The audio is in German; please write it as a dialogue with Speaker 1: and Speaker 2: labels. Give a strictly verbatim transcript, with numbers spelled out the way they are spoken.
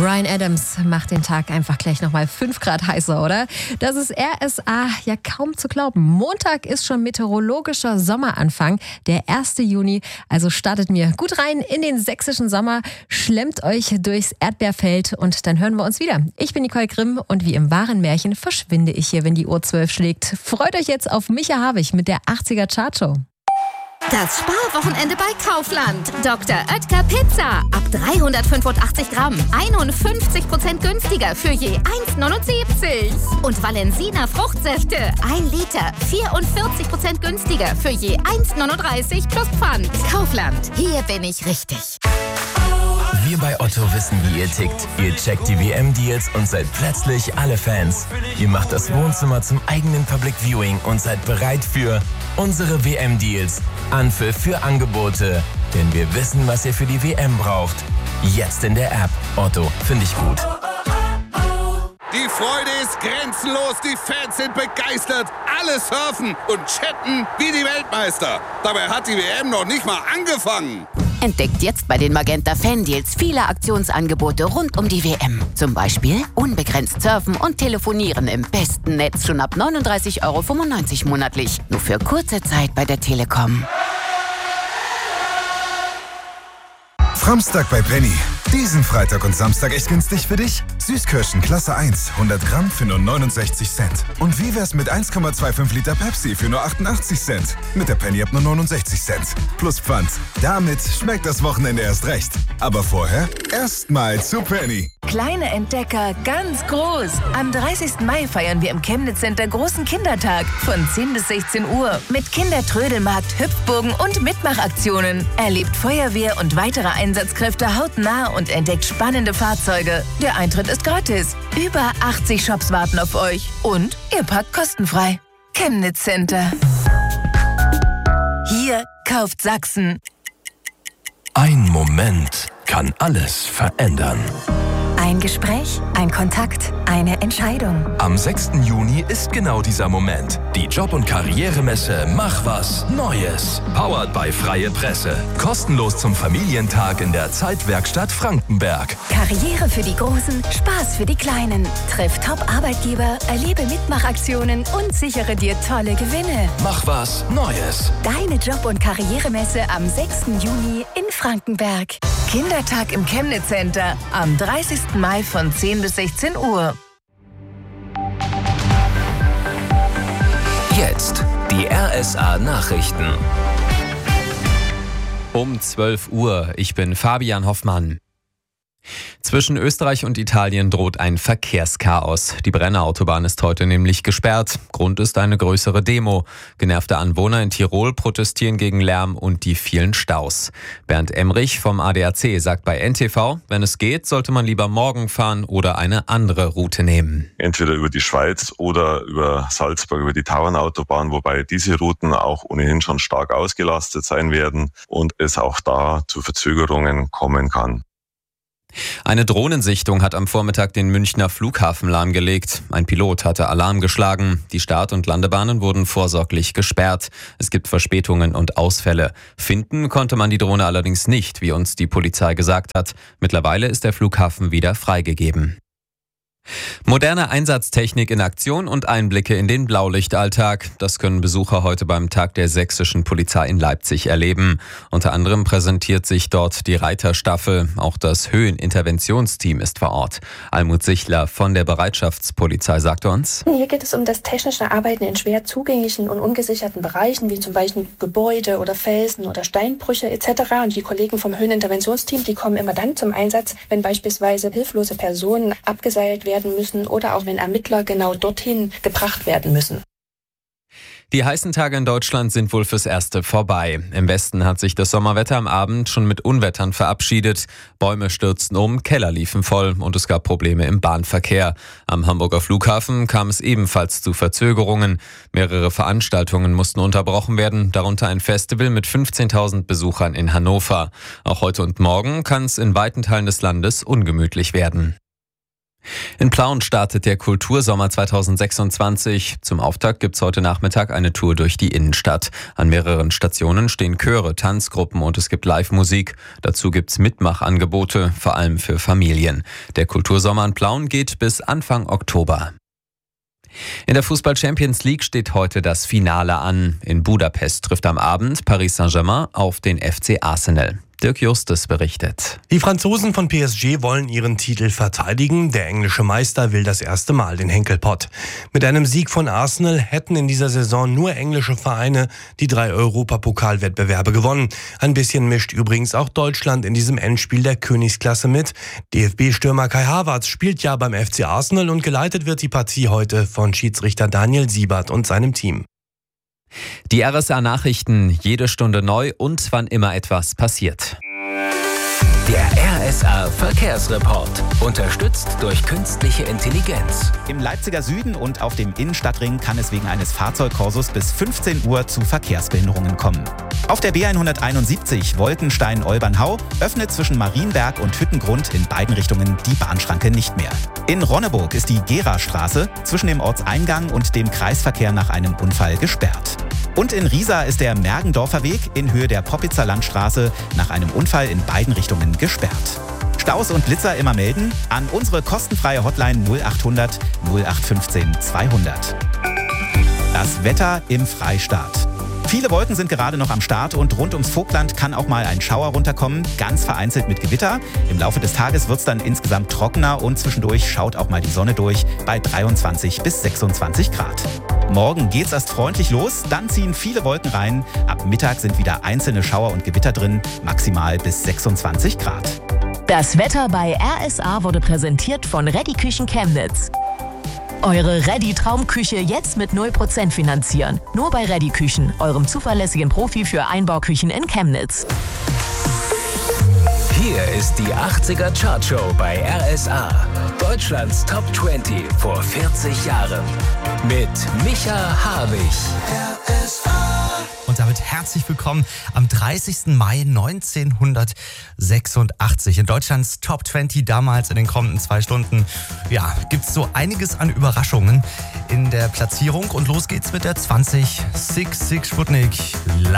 Speaker 1: Bryan Adams macht den Tag einfach gleich nochmal fünf Grad heißer, oder? Das ist R S A ja kaum zu glauben. Montag ist schon meteorologischer Sommeranfang, der erste Juni. Also startet mir gut rein in den sächsischen Sommer, schlemmt euch durchs Erdbeerfeld und dann hören wir uns wieder. Ich bin Nicole Grimm und wie im wahren Märchen verschwinde ich hier, wenn die Uhr zwölf schlägt. Freut euch jetzt auf Micha Havig mit der achtziger Chartshow.
Speaker 2: Das Sparwochenende bei Kaufland. Doktor Oetker Pizza. Ab dreihundertfünfundachtzig Gramm. einundfünfzig Prozent günstiger für je eins neunundsiebzig. Und Valensina Fruchtsäfte. ein Liter. vierundvierzig Prozent günstiger für je eins neununddreißig plus Pfand. Kaufland. Hier bin ich richtig.
Speaker 3: Wir bei Otto wissen, wie ihr tickt. Ihr checkt die W M-Deals und seid plötzlich alle Fans. Ihr macht das Wohnzimmer zum eigenen Public Viewing und seid bereit für unsere W M-Deals. Anpfiff für Angebote. Denn wir wissen, was ihr für die W M braucht. Jetzt in der App. Otto, finde ich gut.
Speaker 4: Die Freude ist grenzenlos, die Fans sind begeistert. Alle surfen und chatten wie die Weltmeister. Dabei hat die W M noch nicht mal angefangen.
Speaker 2: Entdeckt jetzt bei den Magenta Fan-Deals viele Aktionsangebote rund um die W M. Zum Beispiel unbegrenzt surfen und telefonieren im besten Netz schon ab neununddreißig Euro fünfundneunzig monatlich. Nur für kurze Zeit bei der Telekom.
Speaker 5: Samstag bei Penny. Diesen Freitag und Samstag echt günstig für dich? Süßkirschen Klasse eins, hundert Gramm für nur neunundsechzig Cent. Und wie wär's mit eins Komma fünfundzwanzig Liter Pepsi für nur achtundachtzig Cent? Mit der Penny ab nur neunundsechzig Cent. Plus Pfand. Damit schmeckt das Wochenende erst recht. Aber vorher erstmal zu Penny.
Speaker 6: Kleine Entdecker, ganz groß. Am dreißigsten Mai feiern wir im Chemnitz Center großen Kindertag von zehn bis sechzehn Uhr mit Kindertrödelmarkt, Hüpfbogen und Mitmachaktionen. Erlebt Feuerwehr und weitere Einsatzkräfte hautnah und entdeckt spannende Fahrzeuge. Der Eintritt ist gratis. Über achtzig Shops warten auf euch und ihr parkt kostenfrei. Chemnitz Center. Hier kauft Sachsen.
Speaker 3: Ein Moment kann alles verändern.
Speaker 6: Ein Gespräch, ein Kontakt, eine Entscheidung.
Speaker 3: Am sechsten Juni ist genau dieser Moment. Die Job- und Karrieremesse Mach was Neues. Powered by Freie Presse. Kostenlos zum Familientag in der Zeitwerkstatt Frankenberg.
Speaker 6: Karriere für die Großen, Spaß für die Kleinen. Triff Top-Arbeitgeber, erlebe Mitmachaktionen und sichere dir tolle Gewinne.
Speaker 3: Mach was Neues.
Speaker 6: Deine Job- und Karrieremesse am sechsten Juni in Frankenberg. Kindertag im Chemnitz Center am dreißigsten Mai von zehn bis sechzehn Uhr.
Speaker 3: Jetzt die R S A Nachrichten.
Speaker 7: Um zwölf Uhr, ich bin Fabian Hoffmann. Zwischen Österreich und Italien droht ein Verkehrschaos. Die Brenner Autobahn ist heute nämlich gesperrt. Grund ist eine größere Demo. Genervte Anwohner in Tirol protestieren gegen Lärm und die vielen Staus. Bernd Emrich vom A D A C sagt bei N T V, wenn es geht, sollte man lieber morgen fahren oder eine andere Route nehmen.
Speaker 8: Entweder über die Schweiz oder über Salzburg, über die Tauernautobahn, wobei diese Routen auch ohnehin schon stark ausgelastet sein werden und es auch da zu Verzögerungen kommen kann.
Speaker 7: Eine Drohnensichtung hat am Vormittag den Münchner Flughafen lahmgelegt. Ein Pilot hatte Alarm geschlagen. Die Start- und Landebahnen wurden vorsorglich gesperrt. Es gibt Verspätungen und Ausfälle. Finden konnte man die Drohne allerdings nicht, wie uns die Polizei gesagt hat. Mittlerweile ist der Flughafen wieder freigegeben. Moderne Einsatztechnik in Aktion und Einblicke in den Blaulichtalltag. Das können Besucher heute beim Tag der sächsischen Polizei in Leipzig erleben. Unter anderem präsentiert sich dort die Reiterstaffel. Auch das Höheninterventionsteam ist vor Ort. Almut Sichler von der Bereitschaftspolizei sagte uns:
Speaker 9: Hier geht es um das technische Arbeiten in schwer zugänglichen und ungesicherten Bereichen, wie zum Beispiel Gebäude oder Felsen oder Steinbrüche et cetera. Und die Kollegen vom Höheninterventionsteam, die kommen immer dann zum Einsatz, wenn beispielsweise hilflose Personen abgeseilt werden müssen oder auch wenn Ermittler genau dorthin gebracht werden müssen.
Speaker 7: Die heißen Tage in Deutschland sind wohl fürs Erste vorbei. Im Westen hat sich das Sommerwetter am Abend schon mit Unwettern verabschiedet. Bäume stürzten um, Keller liefen voll und es gab Probleme im Bahnverkehr. Am Hamburger Flughafen kam es ebenfalls zu Verzögerungen. Mehrere Veranstaltungen mussten unterbrochen werden, darunter ein Festival mit fünfzehntausend Besuchern in Hannover. Auch heute und morgen kann es in weiten Teilen des Landes ungemütlich werden. In Plauen startet der Kultursommer zweitausendsechsundzwanzig. Zum Auftakt gibt's heute Nachmittag eine Tour durch die Innenstadt. An mehreren Stationen stehen Chöre, Tanzgruppen und es gibt Live-Musik. Dazu gibt's Mitmachangebote, vor allem für Familien. Der Kultursommer in Plauen geht bis Anfang Oktober. In der Fußball-Champions League steht heute das Finale an. In Budapest trifft am Abend Paris Saint-Germain auf den F C Arsenal. Dirk Justus berichtet.
Speaker 10: Die Franzosen von P S G wollen ihren Titel verteidigen. Der englische Meister will das erste Mal den Henkelpott. Mit einem Sieg von Arsenal hätten in dieser Saison nur englische Vereine die drei Europapokalwettbewerbe gewonnen. Ein bisschen mischt übrigens auch Deutschland in diesem Endspiel der Königsklasse mit. D F B-Stürmer Kai Havertz spielt ja beim F C Arsenal und geleitet wird die Partie heute von Schiedsrichter Daniel Siebert und seinem Team.
Speaker 7: Die R S A-Nachrichten, jede Stunde neu und wann immer etwas passiert.
Speaker 3: Der R S A-Verkehrsreport, unterstützt durch künstliche Intelligenz.
Speaker 11: Im Leipziger Süden und auf dem Innenstadtring kann es wegen eines Fahrzeugkorsos bis fünfzehn Uhr zu Verkehrsbehinderungen kommen. Auf der B hunderteinundsiebzig Wolkenstein-Olbernhau öffnet zwischen Marienberg und Hüttengrund in beiden Richtungen die Bahnschranke nicht mehr. In Ronneburg ist die Gera-Straße zwischen dem Ortseingang und dem Kreisverkehr nach einem Unfall gesperrt. Und in Riesa ist der Mergendorfer Weg in Höhe der Poppitzer Landstraße nach einem Unfall in beiden Richtungen gesperrt. Staus und Blitzer immer melden an unsere kostenfreie Hotline null achthundert null acht fünfzehn zweihundert. Das Wetter im Freistaat. Viele Wolken sind gerade noch am Start und rund ums Vogtland kann auch mal ein Schauer runterkommen, ganz vereinzelt mit Gewitter. Im Laufe des Tages wird es dann insgesamt trockener und zwischendurch schaut auch mal die Sonne durch bei dreiundzwanzig bis sechsundzwanzig Grad. Morgen geht's erst freundlich los, dann ziehen viele Wolken rein. Ab Mittag sind wieder einzelne Schauer und Gewitter drin, maximal bis sechsundzwanzig Grad.
Speaker 6: Das Wetter bei R S A wurde präsentiert von Ready Küchen Chemnitz. Eure Ready-Traumküche jetzt mit null Prozent finanzieren. Nur bei Ready Küchen, eurem zuverlässigen Profi für Einbauküchen in Chemnitz.
Speaker 3: Hier ist die achtziger Chartshow bei R S A. Deutschlands Top zwanzig vor vierzig Jahren. Mit Micha Habich.
Speaker 12: R S A. Und damit herzlich willkommen am dreißigsten Mai neunzehnhundertsechsundachtzig. In Deutschlands Top zwanzig damals in den kommenden zwei Stunden. Ja, gibt es so einiges an Überraschungen in der Platzierung. Und los geht's mit der zwanzig. Sick, Sick Sputnik.